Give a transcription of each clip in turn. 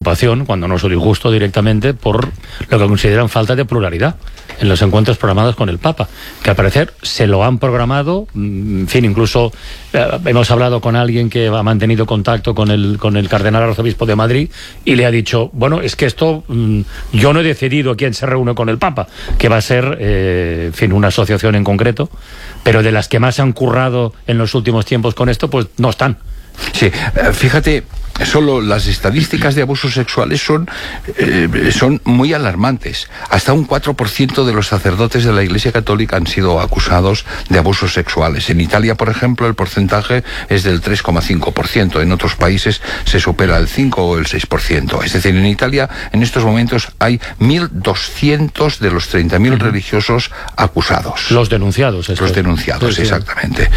preocupación, cuando no su disgusto directamente, por lo que consideran falta de pluralidad en los encuentros programados con el Papa, que al parecer se lo han programado, en fin, incluso hemos hablado con alguien que ha mantenido contacto con el cardenal arzobispo de Madrid y le ha dicho, bueno, es que esto, yo no he decidido quién se reúne con el Papa, que va a ser, en fin, una asociación en concreto, pero de las que más se han currado en los últimos tiempos con esto, pues no están. Sí, fíjate, solo las estadísticas de abusos sexuales son muy alarmantes. Hasta un 4% de los sacerdotes de la Iglesia Católica han sido acusados de abusos sexuales. En Italia, por ejemplo, el porcentaje es del 3,5%. En otros países se supera el 5 o el 6%. Es decir, en Italia, en estos momentos, hay 1.200 de los 30.000 religiosos acusados. Los denunciados. Los denunciados, sí, exactamente.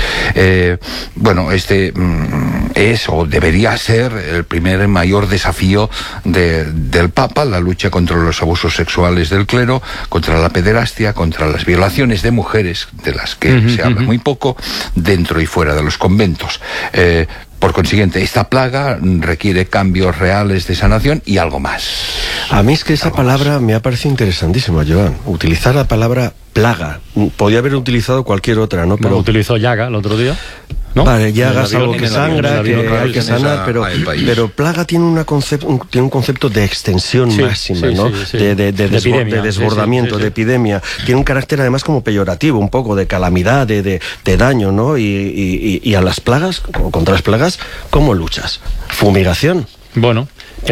Bueno, este es o debería ser el primer mayor desafío del Papa, la lucha contra los abusos sexuales del clero, contra la pederastia, contra las violaciones de mujeres, de las que se habla muy poco, dentro y fuera de los conventos. Por consiguiente, esta plaga requiere cambios reales de sanación y algo más. A mí es que esa palabra me ha parecido interesantísima, Joan. Utilizar la palabra plaga. Podía haber utilizado cualquier otra, ¿no? Pero utilizó llaga el otro día, ¿no? Vale, llaga es algo que sangra, que hay que sanar, pero plaga tiene un concepto de extensión máxima, ¿no? Sí. De desbordamiento, de epidemia. Tiene un carácter además como peyorativo, un poco de calamidad, de daño, ¿no? Y a las plagas, contra las plagas, ¿cómo luchas? ¿Fumigación? Bueno,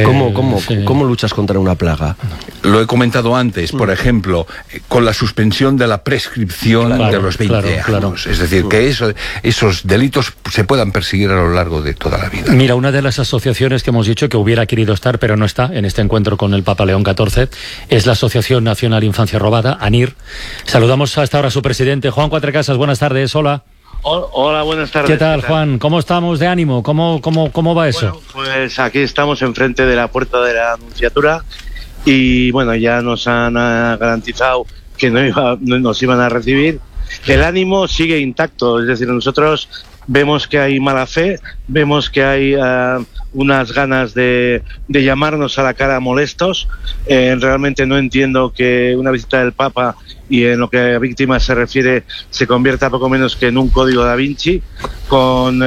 ¿Cómo luchas contra una plaga? Lo he comentado antes, por ejemplo, con la suspensión de la prescripción de los 20 años. Claro. Es decir, que esos delitos se puedan perseguir a lo largo de toda la vida. Mira, una de las asociaciones que hemos dicho que hubiera querido estar, pero no está en este encuentro con el Papa León XIV, es la Asociación Nacional Infancia Robada, ANIR. Saludamos hasta ahora a su presidente, Juan Cuatrecasas. Buenas tardes, hola. Hola, buenas tardes. ¿Qué tal, Juan? ¿Cómo estamos de ánimo? ¿Cómo va eso? Bueno, pues aquí estamos enfrente de la puerta de la Nunciatura y bueno, ya nos han garantizado que nos iban a recibir. El ánimo sigue intacto, es decir, nosotros vemos que hay mala fe, vemos que hay unas ganas de llamarnos a la cara molestos. Realmente no entiendo que una visita del Papa y en lo que a víctimas se refiere se convierta poco menos que en un código da Vinci, con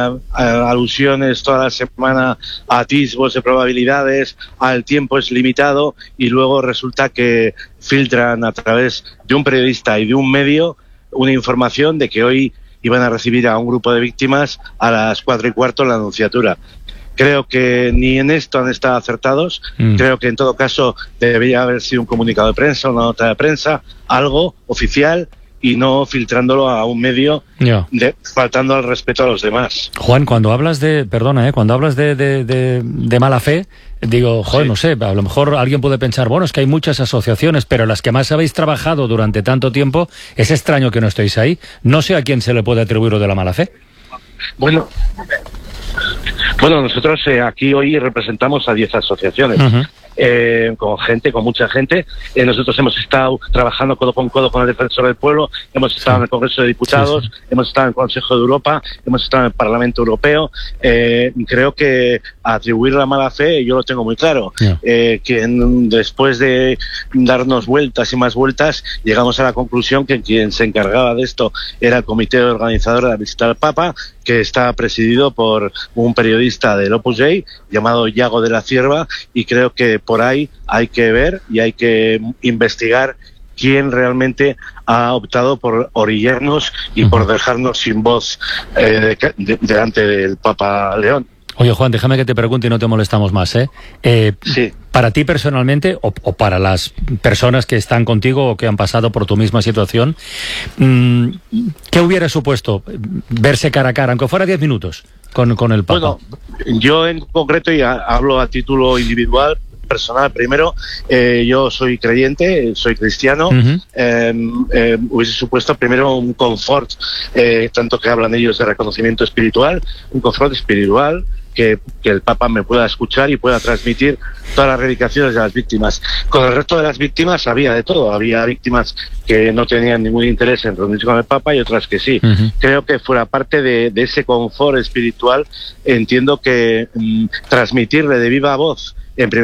alusiones toda la semana a atisbos de probabilidades, al tiempo es limitado, y luego resulta que filtran a través de un periodista y de un medio una información de que hoy iban a recibir a un grupo de víctimas a las 4:15 en la Nunciatura. Creo que ni en esto han estado acertados. Creo que en todo caso debería haber sido un comunicado de prensa, una nota de prensa, algo oficial, y no filtrándolo a un medio, faltando al respeto a los demás. Juan, cuando hablas de mala fe, digo, joder, no sé, a lo mejor alguien puede pensar, bueno, es que hay muchas asociaciones, pero las que más habéis trabajado durante tanto tiempo, es extraño que no estéis ahí. No sé a quién se le puede atribuir lo de la mala fe. Bueno, nosotros aquí hoy representamos a 10 asociaciones, con mucha gente. Nosotros hemos estado trabajando codo con codo con el Defensor del Pueblo, hemos estado en el Congreso de Diputados, hemos estado en el Consejo de Europa, hemos estado en el Parlamento Europeo. Creo que atribuir la mala fe, yo lo tengo muy claro, que después de darnos vueltas y más vueltas, llegamos a la conclusión que quien se encargaba de esto era el comité organizador de la visita al Papa, que está presidido por un periodista del Opus Dei llamado Iago de la Cierva, y creo que por ahí hay que ver y hay que investigar quién realmente ha optado por orillarnos y por dejarnos sin voz delante del Papa León. Oye, Juan, déjame que te pregunte y no te molestamos más, Sí. Para ti personalmente, o para las personas que están contigo o que han pasado por tu misma situación, ¿qué hubiera supuesto verse cara a cara, aunque fuera 10 minutos, con el Papa? Bueno, yo en concreto, y hablo a título individual, personal primero, yo soy creyente, soy cristiano. Hubiese supuesto primero un confort, tanto que hablan ellos de reconocimiento espiritual, un confort espiritual, que el Papa me pueda escuchar y pueda transmitir todas las reivindicaciones de las víctimas. Con el resto de las víctimas había de todo. Había víctimas que no tenían ningún interés en reunirse con el Papa y otras que sí. Creo que fuera parte de ese confort espiritual, entiendo que transmitirle de viva voz, en